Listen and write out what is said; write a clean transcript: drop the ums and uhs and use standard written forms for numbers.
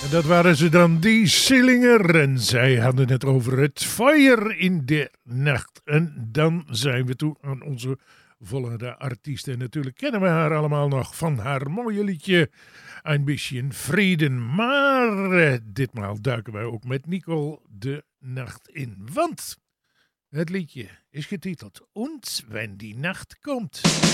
En dat waren ze dan, die Sillinger. En zij hadden het over het fire in de nacht. En dan zijn we toe aan onze volgende artiest. En natuurlijk kennen we haar allemaal nog van haar mooie liedje Ein bisschen Frieden. Maar ditmaal duiken wij ook met Nicole de nacht in. Want het liedje is getiteld Und wenn die Nacht kommt.